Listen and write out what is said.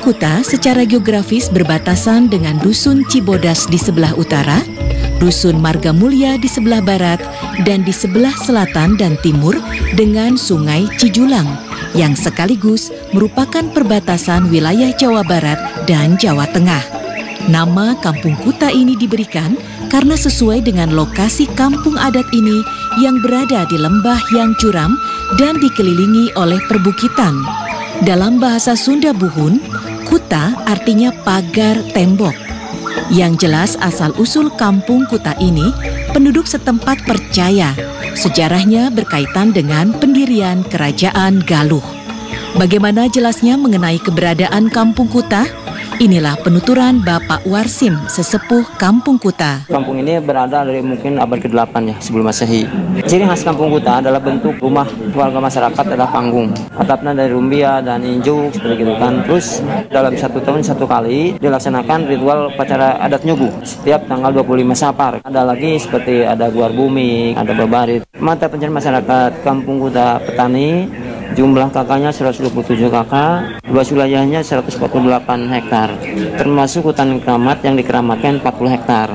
Kuta secara geografis berbatasan dengan Dusun Cibodas di sebelah utara, Dusun Margamulya di sebelah barat, dan di sebelah selatan dan timur dengan Sungai Cijulang, yang sekaligus merupakan perbatasan wilayah Jawa Barat dan Jawa Tengah. Nama Kampung Kuta ini diberikan karena sesuai dengan lokasi kampung adat ini yang berada di lembah yang curam dan dikelilingi oleh perbukitan. Dalam bahasa Sunda Buhun, Kuta artinya pagar tembok. Yang jelas asal-usul kampung Kuta ini, penduduk setempat percaya sejarahnya berkaitan dengan pendirian Kerajaan Galuh. Bagaimana jelasnya mengenai keberadaan kampung Kuta? Inilah penuturan Bapak Warsim, sesepuh Kampung Kuta. Kampung ini berada dari mungkin abad ke-8 ya, sebelum Masehi. Ciri khas Kampung Kuta adalah bentuk rumah warga masyarakat adalah panggung. Atapnya dari rumbia dan injuk seperti itu kan. Terus dalam 1 tahun 1 kali dilaksanakan ritual upacara adat nyuguh setiap tanggal 25 Sapar. Ada lagi seperti ada guar bumi, ada babarit. Mata pencarian masyarakat Kampung Kuta petani. Jumlah kakaknya 127 kakak, luas wilayahnya 148 hektar, termasuk hutan keramat yang dikeramatkan 40 hektar.